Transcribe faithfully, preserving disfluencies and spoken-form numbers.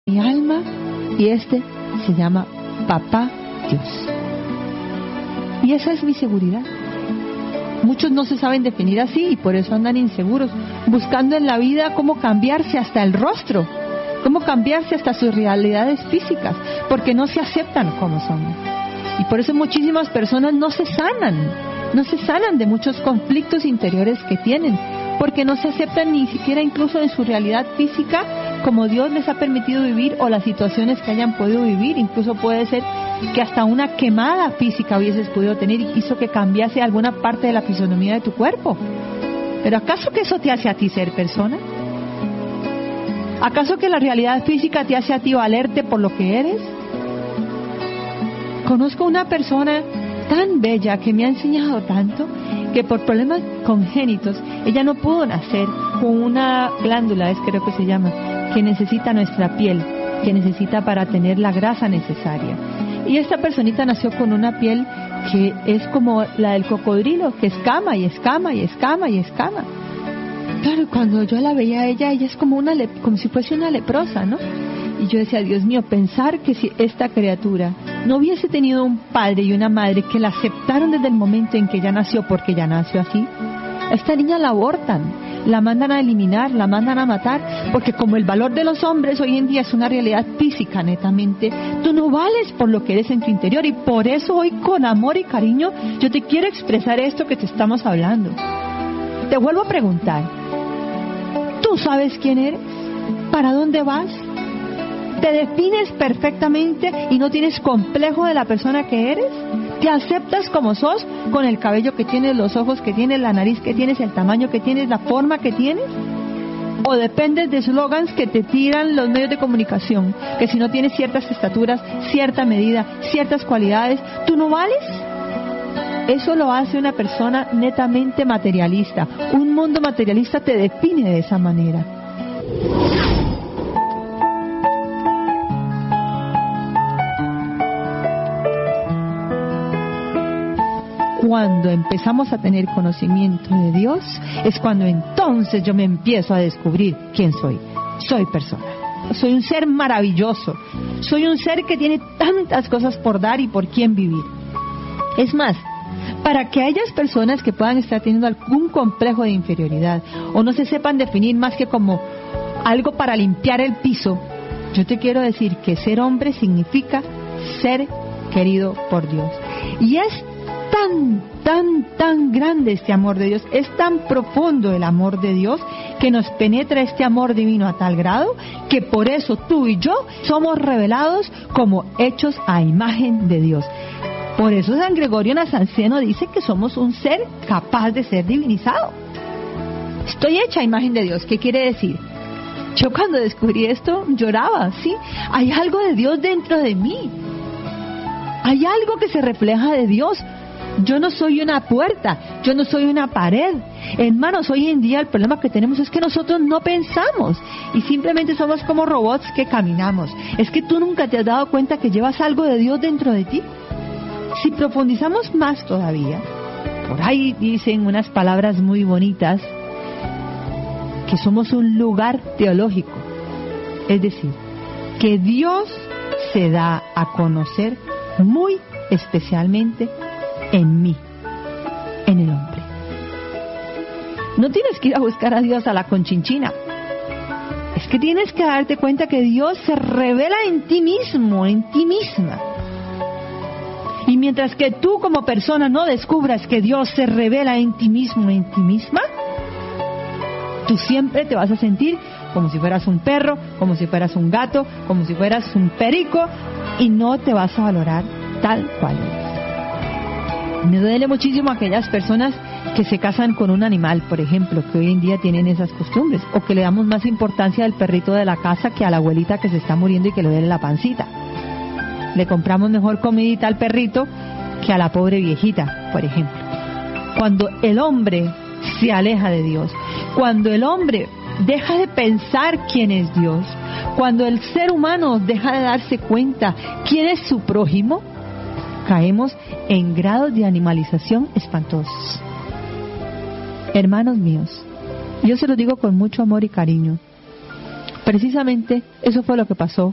mi alma, y este se llama Papá Dios. Y esa es mi seguridad. Muchos no se saben definir así y por eso andan inseguros, buscando en la vida cómo cambiarse hasta el rostro, cómo cambiarse hasta sus realidades físicas, porque no se aceptan como son. Y por eso muchísimas personas no se sanan, no se sanan de muchos conflictos interiores que tienen, porque no se aceptan ni siquiera incluso en su realidad física como Dios les ha permitido vivir o las situaciones que hayan podido vivir. Incluso puede ser que hasta una quemada física hubieses podido tener y hizo que cambiase alguna parte de la fisonomía de tu cuerpo. ¿Pero acaso que eso te hace a ti ser persona? ¿Acaso que la realidad física te hace a ti valerte por lo que eres? Conozco una persona tan bella que me ha enseñado tanto, que por problemas congénitos ella no pudo nacer con una glándula, es creo que se llama, que necesita nuestra piel, que necesita para tener la grasa necesaria. Y esta personita nació con una piel que es como la del cocodrilo, que escama y escama y escama y escama. Claro, cuando yo la veía a ella, ella es como una le- como si fuese una leprosa, ¿no? Y yo decía, Dios mío, pensar que si esta criatura no hubiese tenido un padre y una madre que la aceptaron desde el momento en que ella nació, porque ella nació así, a esta niña la abortan, la mandan a eliminar, la mandan a matar, porque como el valor de los hombres hoy en día es una realidad física netamente, tú no vales por lo que eres en tu interior, y por eso hoy con amor y cariño yo te quiero expresar esto que te estamos hablando. Te vuelvo a preguntar, ¿tú sabes quién eres? ¿Para dónde vas? ¿Te defines perfectamente y no tienes complejo de la persona que eres? ¿Te aceptas como sos, con el cabello que tienes, los ojos que tienes, la nariz que tienes, el tamaño que tienes, la forma que tienes? ¿O dependes de eslogans que te tiran los medios de comunicación, que si no tienes ciertas estaturas, cierta medida, ciertas cualidades, tú no vales? Eso lo hace una persona netamente materialista. Un mundo materialista te define de esa manera. Cuando empezamos a tener conocimiento de Dios, es cuando entonces yo me empiezo a descubrir quién soy. Soy persona. Soy un ser maravilloso. Soy un ser que tiene tantas cosas por dar y por quién vivir. Es más, para que aquellas personas que puedan estar teniendo algún complejo de inferioridad o no se sepan definir más que como algo para limpiar el piso, yo te quiero decir que ser hombre significa ser querido por Dios. Y es tan, tan, tan grande este amor de Dios, es tan profundo el amor de Dios, que nos penetra este amor divino a tal grado, que por eso tú y yo somos revelados como hechos a imagen de Dios. Por eso San Gregorio Nacianceno dice que somos un ser capaz de ser divinizado. Estoy hecha a imagen de Dios. ¿Qué quiere decir? Yo cuando descubrí esto lloraba, ¿sí? Hay algo de Dios dentro de mí. Hay algo que se refleja de Dios. Yo no soy una puerta, yo no soy una pared. Hermanos, hoy en día el problema que tenemos es que nosotros no pensamos y simplemente somos como robots que caminamos. Es que tú nunca te has dado cuenta que llevas algo de Dios dentro de ti. Si profundizamos más todavía, por ahí dicen unas palabras muy bonitas, que somos un lugar teológico. Es decir, que Dios se da a conocer muy especialmente en mí, en el hombre. No tienes que ir a buscar a Dios a la Conchinchina. Es que tienes que darte cuenta que Dios se revela en ti mismo, en ti misma. Y mientras que tú como persona no descubras que Dios se revela en ti mismo, en ti misma, tú siempre te vas a sentir como si fueras un perro, como si fueras un gato, como si fueras un perico, y no te vas a valorar tal cual eres. Me duele muchísimo aquellas personas que se casan con un animal, por ejemplo, que hoy en día tienen esas costumbres, o que le damos más importancia al perrito de la casa que a la abuelita que se está muriendo y que le duele la pancita. Le compramos mejor comidita al perrito que a la pobre viejita, por ejemplo. Cuando el hombre se aleja de Dios, cuando el hombre deja de pensar quién es Dios, cuando el ser humano deja de darse cuenta quién es su prójimo, caemos en grados de animalización espantosos. Hermanos míos, yo se los digo con mucho amor y cariño. Precisamente eso fue lo que pasó